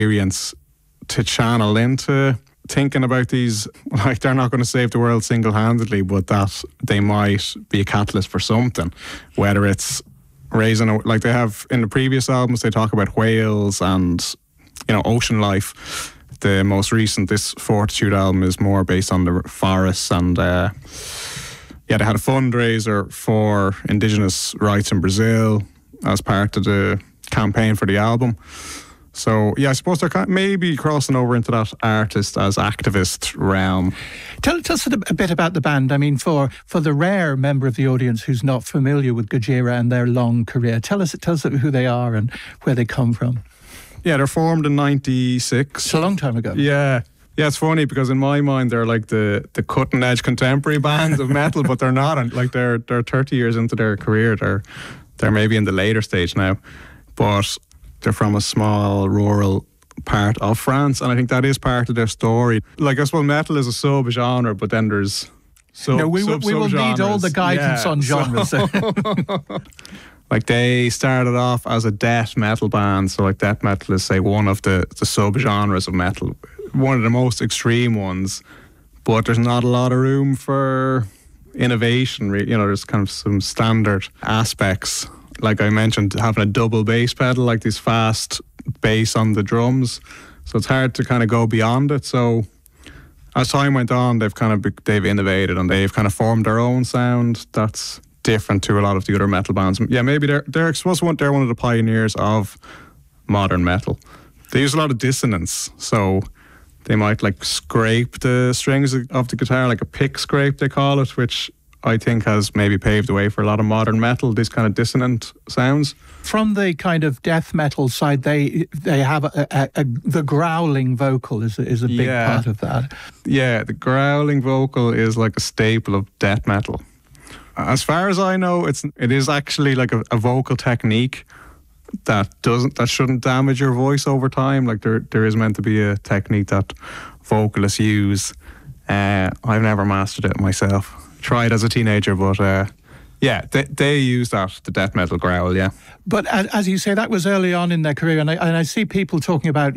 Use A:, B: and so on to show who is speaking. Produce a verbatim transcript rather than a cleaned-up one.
A: experience to channel into thinking about these, like they're not going to save the world single-handedly, but that they might be a catalyst for something, whether it's raising, a, like they have in the previous albums, they talk about whales and, you know, ocean life. The most recent, this Fortitude album, is more based on the forests, and uh, yeah, they had a fundraiser for Indigenous rights in Brazil as part of the campaign for the album. So, yeah, I suppose they're kind of maybe crossing over into that artist as activist realm.
B: Tell, tell us a, a bit about the band. I mean, for, for the rare member of the audience who's not familiar with Gojira and their long career, tell us, tell us who they are and where they come from.
A: Yeah, they're formed in ninety-six.
B: It's a long time ago.
A: Yeah. Yeah, it's funny because in my mind they're like the, the cutting edge contemporary bands of metal, but they're not. Like they're they're thirty years into their career. They're they're maybe in the later stage now. But they're from a small rural part of France, and I think that is part of their story. Like, I suppose metal is a sub-genre, but then there's sub
B: No, we,
A: sub,
B: we will need all the guidance
A: yeah,
B: on genres.
A: So like, they started off as a death metal band, so like death metal is, say, one of the, the sub-genres of metal, one of the most extreme ones, but there's not a lot of room for innovation, really. You know, there's kind of some standard aspects. Like I mentioned, having a double bass pedal, like this fast bass on the drums. So it's hard to kind of go beyond it. So as time went on, they've kind of, they've innovated and they've kind of formed their own sound that's different to a lot of the other metal bands. Yeah, maybe they're, they're supposed to, they're one of the pioneers of modern metal. They use a lot of dissonance. So they might like scrape the strings of the guitar, like a pick scrape they call it, which I think has maybe paved the way for a lot of modern metal, these kind of dissonant sounds.
B: From the kind of death metal side, they they have a, a, a, the growling vocal is a, is a big
A: yeah.
B: part of that.
A: Yeah, the growling vocal is like a staple of death metal. As far as I know, it's it is actually like a, a vocal technique that doesn't that shouldn't damage your voice over time. Like there there is meant to be a technique that vocalists use. Uh, I've never mastered it myself. Tried as a teenager, but uh, yeah, they, they use that, the death metal growl, yeah.
B: But as you say, that was early on in their career, and I, and I see people talking about